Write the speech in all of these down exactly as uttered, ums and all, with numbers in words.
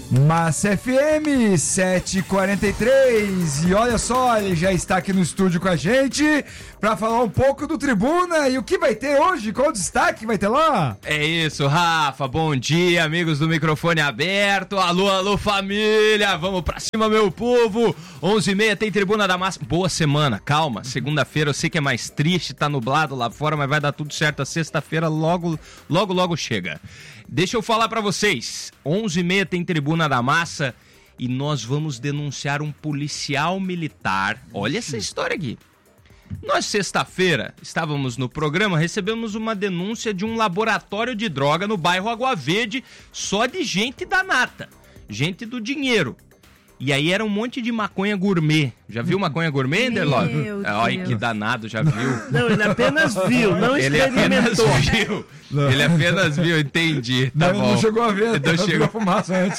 Massa F M sete e quarenta e três, e olha só, ele já está aqui no estúdio com a gente para falar um pouco do Tribuna e o que vai ter hoje, qual o destaque vai ter lá? É isso, Rafa, bom dia, amigos do microfone aberto, alô, alô família, vamos pra cima meu povo, onze e meia tem Tribuna da Massa, boa semana, calma, segunda-feira eu sei que é mais triste, tá nublado lá fora, mas vai dar tudo certo, a sexta-feira logo, logo, logo chega. Deixa eu falar pra vocês, onze e meia tem Tribuna da Massa e nós vamos denunciar um policial militar. Olha essa história aqui. Nós, sexta-feira, estávamos no programa, recebemos uma denúncia de um laboratório de droga no bairro Água Verde, só de gente da nata, gente do dinheiro. E aí era um monte de maconha gourmet. Já viu maconha gourmet, Enderlog? Olha que danado, já viu? Não, ele apenas viu, não ele experimentou. Apenas viu. Não. Ele apenas viu, entendi. Tá não, bom. Não chegou a ver, não chegou a fumaça antes.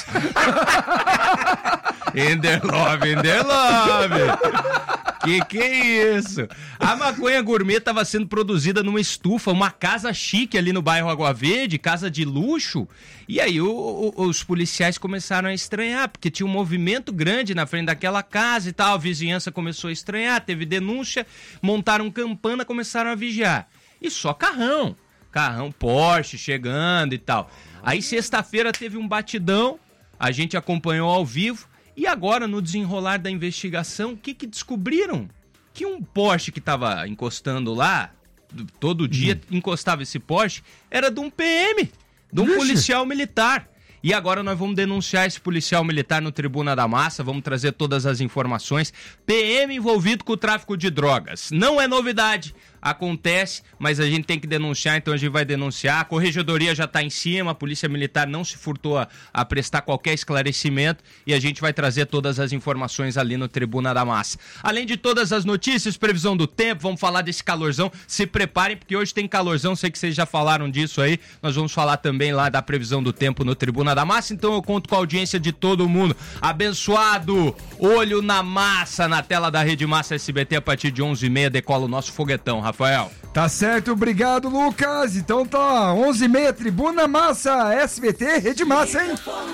Enderlove, Enderlove. Que que é isso? A maconha gourmet estava sendo produzida numa estufa, uma casa chique ali no bairro Água Verde, casa de luxo. E aí o, o, os policiais começaram a estranhar, porque tinha um movimento grande na frente daquela casa e tal. A vizinhança começou a estranhar, teve denúncia, montaram campana, começaram a vigiar. E só carrão, carrão Porsche chegando e tal. Aí sexta-feira teve um batidão, a gente acompanhou ao vivo. E agora, no desenrolar da investigação, o que que descobriram? Que um Porsche que estava encostando lá, todo dia hum. encostava esse Porsche, era de um P M, de um Ixi. policial militar. E agora nós vamos denunciar esse policial militar no Tribuna da Massa, vamos trazer todas as informações. P M envolvido com o tráfico de drogas. Não é novidade, acontece, mas a gente tem que denunciar, então a gente vai denunciar. A corregedoria já está em cima, a Polícia Militar não se furtou a, a prestar qualquer esclarecimento e a gente vai trazer todas as informações ali no Tribuna da Massa. Além de todas as notícias, previsão do tempo, vamos falar desse calorzão. Se preparem, porque hoje tem calorzão, sei que vocês já falaram disso aí. Nós vamos falar também lá da previsão do tempo no Tribuna da Massa, então eu conto com a audiência de todo mundo. Abençoado, olho na massa, na tela da Rede Massa S B T, a partir de onze e meia decola o nosso foguetão, Rafael. Tá certo, obrigado, Lucas. Então tá, onze e meia Tribuna Massa S B T, Rede Massa, hein?